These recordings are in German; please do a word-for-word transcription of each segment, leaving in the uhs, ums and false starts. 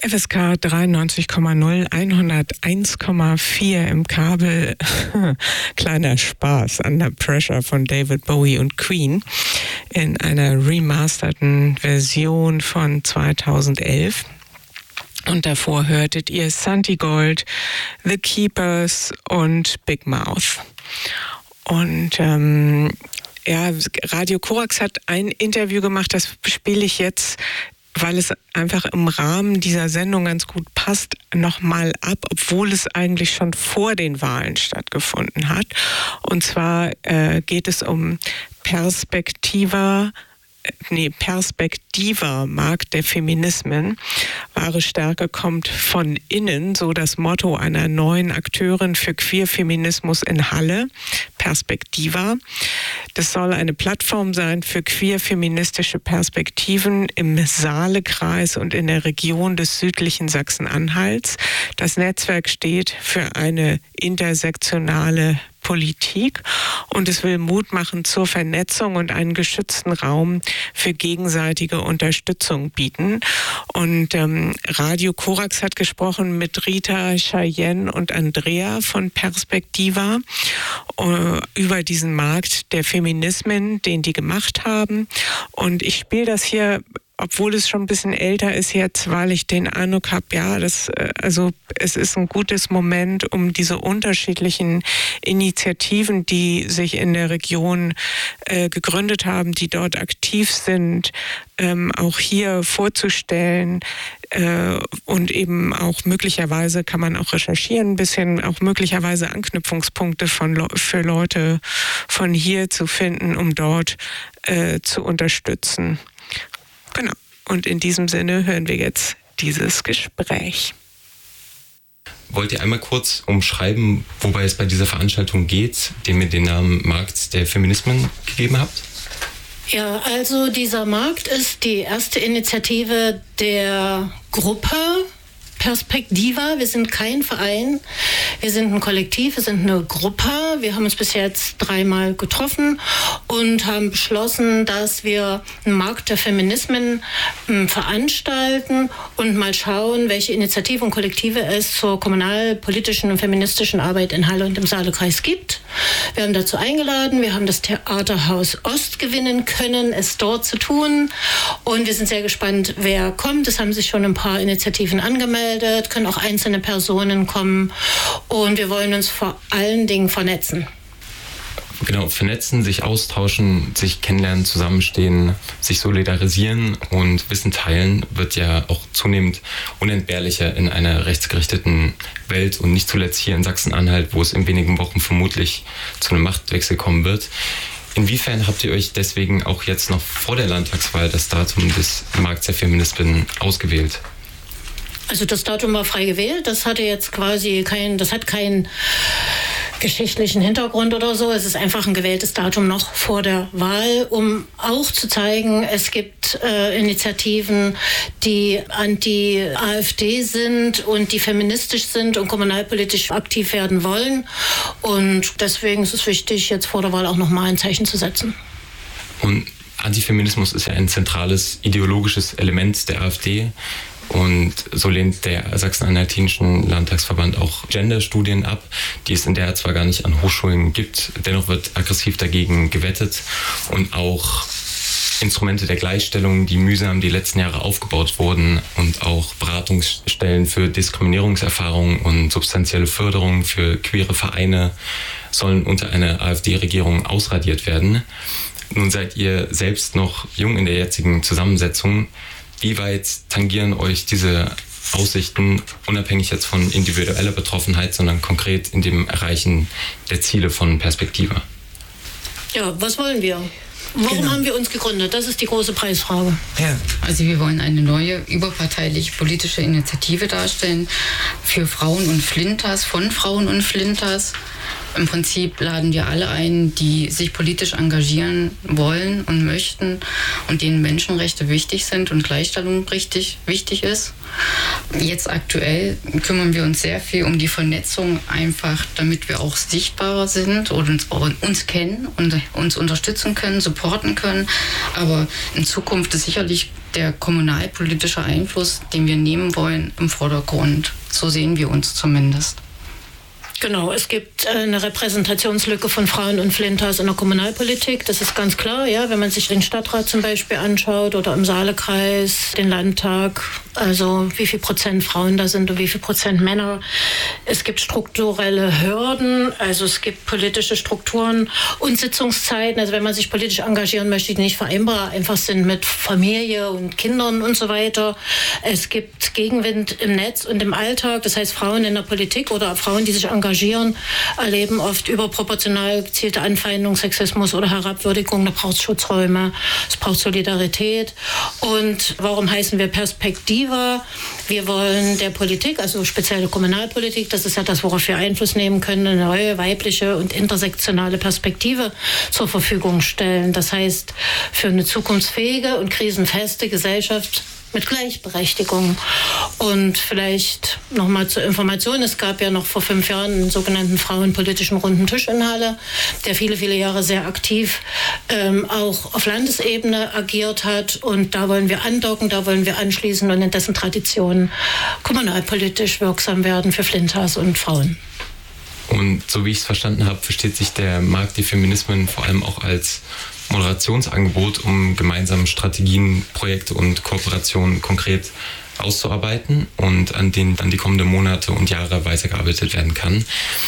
F S K dreiundneunzig Komma null, hunderteins Komma vier im Kabel. Kleiner Spaß, Under Pressure von David Bowie und Queen in einer remasterten Version von zweitausendelf. Und davor hörtet ihr Santigold, The Keepers und Big Mouth. Und ähm, ja, Radio Korax hat ein Interview gemacht, das spiele ich jetzt, weil es einfach im Rahmen dieser Sendung ganz gut passt, nochmal ab, obwohl es eigentlich schon vor den Wahlen stattgefunden hat. Und zwar äh, geht es um Perspektiva, nee, Perspektiva, Markt der Feminismen. Wahre Stärke kommt von innen, so das Motto einer neuen Akteurin für Queer-Feminismus in Halle, Perspektiva. Das soll eine Plattform sein für queer-feministische Perspektiven im Saalekreis und in der Region des südlichen Sachsen-Anhalts. Das Netzwerk steht für eine intersektionale Politik und es will Mut machen zur Vernetzung und einen geschützten Raum für gegenseitige Unterstützung bieten. Und ähm, Radio Korax hat gesprochen mit Rita, Cheyenne und Andrea von Perspektiva äh, über diesen Markt der Feminismen, den die gemacht haben. Und ich spiele das hier, obwohl es schon ein bisschen älter ist jetzt, weil ich den Eindruck habe, ja, das, also es ist ein gutes Moment, um diese unterschiedlichen Initiativen, die sich in der Region äh, gegründet haben, die dort aktiv sind, ähm, auch hier vorzustellen äh, und eben auch möglicherweise kann man auch recherchieren, ein bisschen auch möglicherweise Anknüpfungspunkte von für Leute von hier zu finden, um dort äh, zu unterstützen. Genau. Und in diesem Sinne hören wir jetzt dieses Gespräch. Wollt ihr einmal kurz umschreiben, wobei es bei dieser Veranstaltung geht, dem ihr den Namen Markt der Feminismen gegeben habt? Ja, also dieser Markt ist die erste Initiative der Gruppe Perspektiva. Wir sind kein Verein, wir sind ein Kollektiv, wir sind eine Gruppe. Wir haben uns bis jetzt dreimal getroffen und haben beschlossen, dass wir einen Markt der Feminismen äh, veranstalten und mal schauen, welche Initiativen und Kollektive es zur kommunalpolitischen und feministischen Arbeit in Halle und im Saalekreis gibt. Wir haben dazu eingeladen, wir haben das Theaterhaus Ost gewinnen können, es dort zu tun und wir sind sehr gespannt, wer kommt. Es haben sich schon ein paar Initiativen angemeldet, können auch einzelne Personen kommen und wir wollen uns vor allen Dingen vernetzen. Genau, vernetzen, sich austauschen, sich kennenlernen, zusammenstehen, sich solidarisieren und Wissen teilen wird ja auch zunehmend unentbehrlicher in einer rechtsgerichteten Welt und nicht zuletzt hier in Sachsen-Anhalt, wo es in wenigen Wochen vermutlich zu einem Machtwechsel kommen wird. Inwiefern habt ihr euch deswegen auch jetzt noch vor der Landtagswahl das Datum des Markts der Feminismen ausgewählt? Also das Datum war frei gewählt, das hatte jetzt quasi kein, das hat keinen geschichtlichen Hintergrund oder so. Es ist einfach ein gewähltes Datum noch vor der Wahl, um auch zu zeigen, es gibt äh, Initiativen, die anti-AfD sind und die feministisch sind und kommunalpolitisch aktiv werden wollen. Und deswegen ist es wichtig, jetzt vor der Wahl auch nochmal ein Zeichen zu setzen. Und Antifeminismus ist ja ein zentrales ideologisches Element der AfD. Und so lehnt der Sachsen-Anhaltinischen Landtagsverband auch Genderstudien ab, die es in der zwar gar nicht an Hochschulen gibt. Dennoch wird aggressiv dagegen gewettet und auch Instrumente der Gleichstellung, die mühsam die letzten Jahre aufgebaut wurden und auch Beratungsstellen für Diskriminierungserfahrung und substanzielle Förderung für queere Vereine sollen unter einer AfD-Regierung ausradiert werden. Nun seid ihr selbst noch jung in der jetzigen Zusammensetzung. Wie weit tangieren euch diese Aussichten, unabhängig jetzt von individueller Betroffenheit, sondern konkret in dem Erreichen der Ziele von Perspektiva? Ja, was wollen wir? Warum genau. haben wir uns gegründet? Das ist die große Preisfrage. Ja. Also wir wollen eine neue überparteilich politische Initiative darstellen für Frauen und Flinters, von Frauen und Flinters. Im Prinzip laden wir alle ein, die sich politisch engagieren wollen und möchten und denen Menschenrechte wichtig sind und Gleichstellung richtig wichtig ist. Jetzt aktuell kümmern wir uns sehr viel um die Vernetzung, einfach damit wir auch sichtbarer sind und uns, uns kennen und uns unterstützen können, supporten können. Aber in Zukunft ist sicherlich der kommunalpolitische Einfluss, den wir nehmen wollen, im Vordergrund. So sehen wir uns zumindest. Genau, es gibt eine Repräsentationslücke von Frauen und Flintas in der Kommunalpolitik. Das ist ganz klar, ja, wenn man sich den Stadtrat zum Beispiel anschaut oder im Saalekreis, den Landtag, also wie viel Prozent Frauen da sind und wie viel Prozent Männer. Es gibt strukturelle Hürden, also es gibt politische Strukturen und Sitzungszeiten. Also wenn man sich politisch engagieren möchte, die nicht vereinbar einfach sind mit Familie und Kindern und so weiter. Es gibt Gegenwind im Netz und im Alltag. Das heißt, Frauen in der Politik oder Frauen, die sich engagieren, engagieren, erleben oft überproportional gezielte Anfeindung, Sexismus oder Herabwürdigung. Da braucht es Schutzräume, es braucht Solidarität. Und warum heißen wir Perspektiva? Wir wollen der Politik, also speziell der Kommunalpolitik, das ist ja das, worauf wir Einfluss nehmen können, eine neue weibliche und intersektionale Perspektive zur Verfügung stellen. Das heißt, für eine zukunftsfähige und krisenfeste Gesellschaft mit Gleichberechtigung. Und vielleicht nochmal zur Information, es gab ja noch vor fünf Jahren einen sogenannten Frauenpolitischen Runden Tisch in Halle, der viele, viele Jahre sehr aktiv ähm, auch auf Landesebene agiert hat. Und da wollen wir andocken, da wollen wir anschließen und in dessen Tradition kommunalpolitisch wirksam werden für Flintas und Frauen. Und so wie ich es verstanden habe, versteht sich der Markt die Feminismen vor allem auch als Moderationsangebot, um gemeinsam Strategien, Projekte und Kooperationen konkret auszuarbeiten und an denen dann die kommenden Monate und Jahre weitergearbeitet werden kann.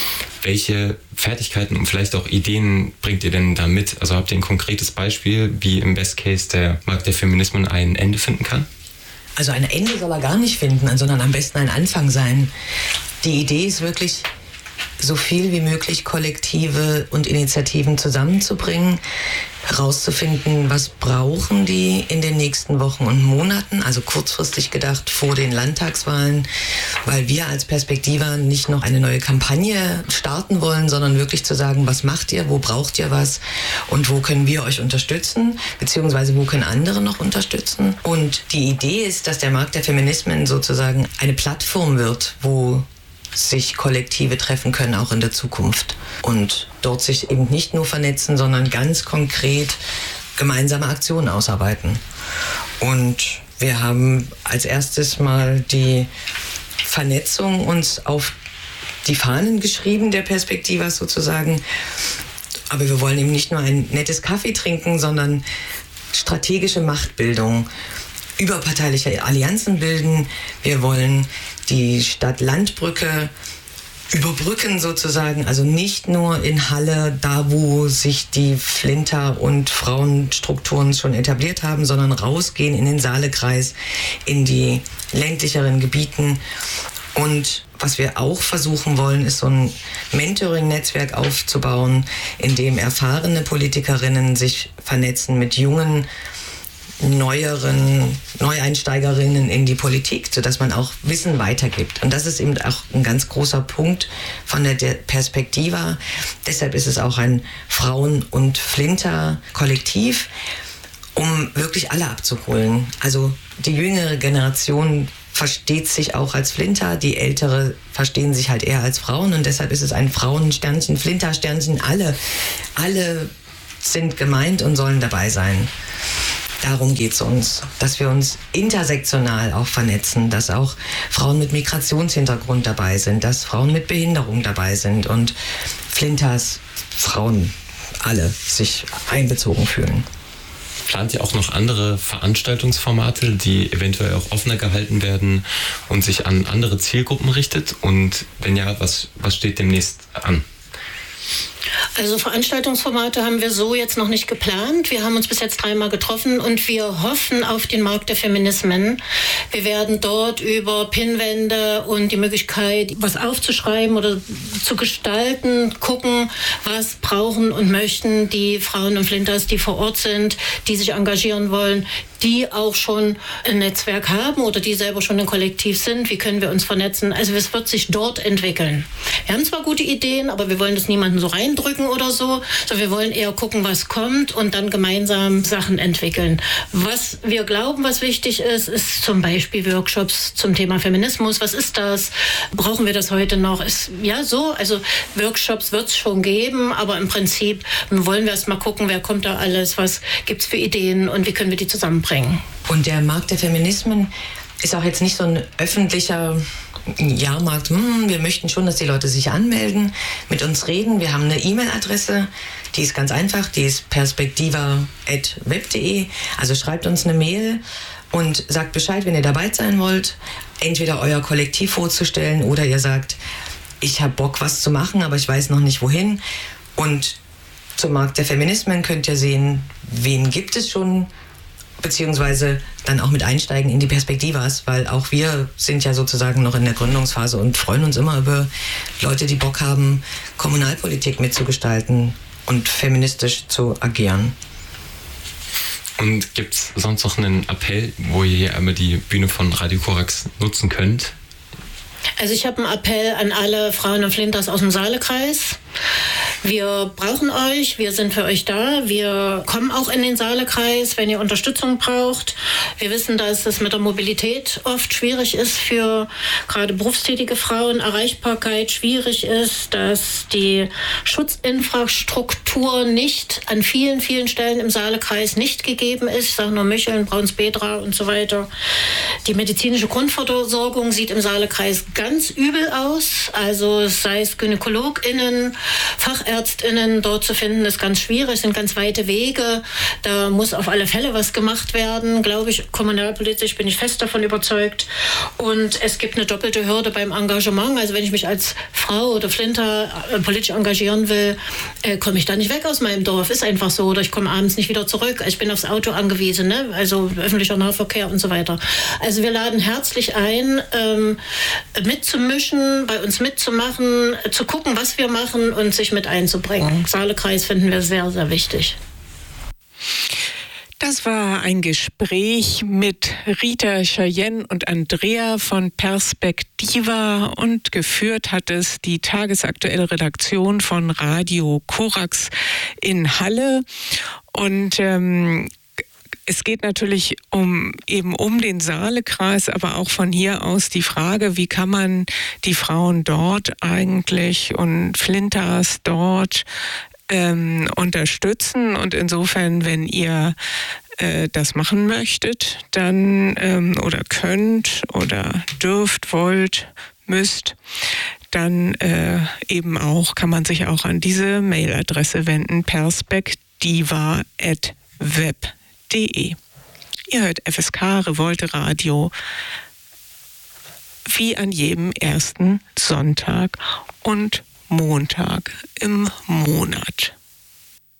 Welche Fertigkeiten und vielleicht auch Ideen bringt ihr denn da mit? Also habt ihr ein konkretes Beispiel, wie im Best Case der Markt der Feminismen ein Ende finden kann? Also ein Ende soll er gar nicht finden, sondern am besten ein Anfang sein. Die Idee ist wirklich, so viel wie möglich Kollektive und Initiativen zusammenzubringen, herauszufinden, was brauchen die in den nächsten Wochen und Monaten, also kurzfristig gedacht vor den Landtagswahlen, weil wir als Perspektiva nicht noch eine neue Kampagne starten wollen, sondern wirklich zu sagen, was macht ihr, wo braucht ihr was und wo können wir euch unterstützen, beziehungsweise wo können andere noch unterstützen. Und die Idee ist, dass der Markt der Feminismen sozusagen eine Plattform wird, wo sich Kollektive treffen können, auch in der Zukunft. Und dort sich eben nicht nur vernetzen, sondern ganz konkret gemeinsame Aktionen ausarbeiten. Und wir haben als erstes mal die Vernetzung uns auf die Fahnen geschrieben, der Perspektiva sozusagen. Aber wir wollen eben nicht nur ein nettes Kaffee trinken, sondern strategische Machtbildung, überparteiliche Allianzen bilden. Wir wollen die Stadt-Land-Brücke überbrücken sozusagen, also nicht nur in Halle, da wo sich die Flinter- und Frauenstrukturen schon etabliert haben, sondern rausgehen in den Saalekreis, in die ländlicheren Gebieten. Und was wir auch versuchen wollen, ist so ein Mentoring-Netzwerk aufzubauen, in dem erfahrene Politikerinnen sich vernetzen mit jungen, neueren Neueinsteigerinnen in die Politik, sodass man auch Wissen weitergibt. Und das ist eben auch ein ganz großer Punkt von der Perspektiva. Deshalb ist es auch ein Frauen- und Flinter-Kollektiv, um wirklich alle abzuholen. Also die jüngere Generation versteht sich auch als Flinter, die ältere verstehen sich halt eher als Frauen und deshalb ist es ein Frauensternchen, Flintersternchen, alle, alle sind gemeint und sollen dabei sein. Darum geht es uns, dass wir uns intersektional auch vernetzen, dass auch Frauen mit Migrationshintergrund dabei sind, dass Frauen mit Behinderung dabei sind und Flinters, Frauen, alle sich einbezogen fühlen. Plant ihr auch noch andere Veranstaltungsformate, die eventuell auch offener gehalten werden und sich an andere Zielgruppen richtet? Und wenn ja, was, was steht demnächst an? Also Veranstaltungsformate haben wir so jetzt noch nicht geplant. Wir haben uns bis jetzt dreimal getroffen und wir hoffen auf den Markt der Feminismen. Wir werden dort über Pinnwände und die Möglichkeit, was aufzuschreiben oder zu gestalten, gucken, was brauchen und möchten die Frauen und Flinters, die vor Ort sind, die sich engagieren wollen, die auch schon ein Netzwerk haben oder die selber schon ein Kollektiv sind. Wie können wir uns vernetzen? Also es wird sich dort entwickeln. Wir haben zwar gute Ideen, aber wir wollen das niemandem so reindrücken oder so, sondern wir wollen eher gucken, was kommt und dann gemeinsam Sachen entwickeln. Was wir glauben, was wichtig ist, ist zum Beispiel Workshops zum Thema Feminismus. Was ist das? Brauchen wir das heute noch? Ist, ja, so. Also Workshops wird es schon geben, aber im Prinzip wollen wir erst mal gucken, wer kommt da alles, was gibt es für Ideen und wie können wir die zusammenbringen. Und der Markt der Feminismen ist auch jetzt nicht so ein öffentlicher Jahrmarkt. Hm, wir möchten schon, dass die Leute sich anmelden, mit uns reden. Wir haben eine E-Mail-Adresse, die ist ganz einfach, die ist perspektiva at web punkt de. Also schreibt uns eine Mail und sagt Bescheid, wenn ihr dabei sein wollt. Entweder euer Kollektiv vorzustellen oder ihr sagt, ich habe Bock, was zu machen, aber ich weiß noch nicht wohin. Und zum Markt der Feminismen könnt ihr sehen, wen gibt es schon, beziehungsweise dann auch mit einsteigen in die Perspektivas, weil auch wir sind ja sozusagen noch in der Gründungsphase und freuen uns immer über Leute, die Bock haben, Kommunalpolitik mitzugestalten und feministisch zu agieren. Und gibt es sonst noch einen Appell, wo ihr hier einmal die Bühne von Radio Korax nutzen könnt? Also ich habe einen Appell an alle Frauen und Flinters aus dem Saalekreis. Wir brauchen euch, wir sind für euch da. Wir kommen auch in den Saalekreis, wenn ihr Unterstützung braucht. Wir wissen, dass es mit der Mobilität oft schwierig ist für gerade berufstätige Frauen, Erreichbarkeit schwierig ist, dass die Schutzinfrastruktur nicht an vielen, vielen Stellen im Saalekreis nicht gegeben ist. Ich sage nur Micheln, Braunsbedra und so weiter. Die medizinische Grundversorgung sieht im Saalekreis ganz übel aus. Also sei es GynäkologInnen, FachärztInnen dort zu finden, ist ganz schwierig, sind ganz weite Wege. Da muss auf alle Fälle was gemacht werden, glaube ich. Kommunalpolitisch bin ich fest davon überzeugt. Und es gibt eine doppelte Hürde beim Engagement. Also wenn ich mich als Frau oder Flinter äh, politisch engagieren will, äh, komme ich da nicht weg aus meinem Dorf. Ist einfach so. Oder ich komme abends nicht wieder zurück. Ich bin aufs Auto angewiesen, ne? Also öffentlicher Nahverkehr und so weiter. Also wir laden herzlich ein, ähm, mitzumischen, bei uns mitzumachen, zu gucken, was wir machen und sich mit einzubringen. Saalekreis finden wir sehr, sehr wichtig. Das war ein Gespräch mit Rita Cheyenne und Andrea von Perspektiva und geführt hat es die tagesaktuelle Redaktion von Radio Korax in Halle. Und ähm, es geht natürlich um eben um den Saalekreis, aber auch von hier aus die Frage, wie kann man die Frauen dort eigentlich und Flinters dort ähm, unterstützen. Und insofern, wenn ihr äh, das machen möchtet, dann ähm, oder könnt oder dürft, wollt, müsst, dann äh, eben auch kann man sich auch an diese Mailadresse wenden, perspektiva at web punkt de. Ihr hört F S K Revolte Radio wie an jedem ersten Sonntag und Montag im Monat.